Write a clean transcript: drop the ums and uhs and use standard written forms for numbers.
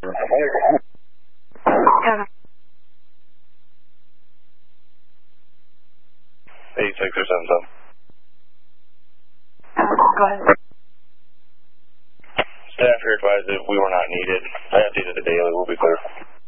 Yeah. 86 or 77. Go ahead. Staff here advised that we were not needed. I updated the daily. We'll be clear.